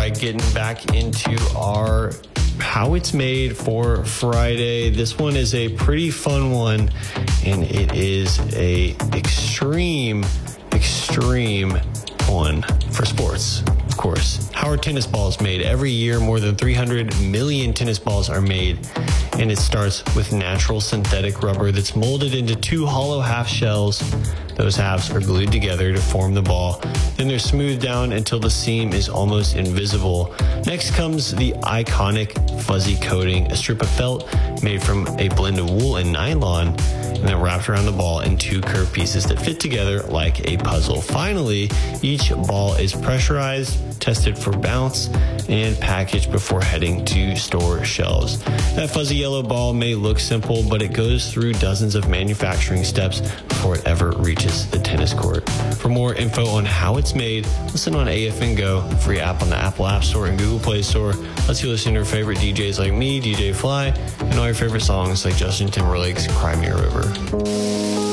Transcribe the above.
right, getting back into our how it's made for Friday. This one is a pretty fun one, and it is a extreme one for sports. Of course, how are tennis balls made? Every year, more than 300 million tennis balls are made, and it starts with natural synthetic rubber that's molded into two hollow half shells. Those halves are glued together to form the ball. Then they're smoothed down until the seam is almost invisible. Next comes the iconic fuzzy coating, a strip of felt made from a blend of wool and nylon, and then wrapped around the ball in two curved pieces that fit together like a puzzle. Finally, each ball is pressurized, tested for bounce, and packaged before heading to store shelves. That fuzzy yellow ball may look simple, but it goes through dozens of manufacturing steps before it ever reaches the tennis court. For more info on how it's made, listen on AFN Go, free app on the Apple App Store and Google Play Store. Lets you listen to your favorite DJs like me, DJ Fly, and all your favorite songs like Justin Timberlake's Cry Me a River.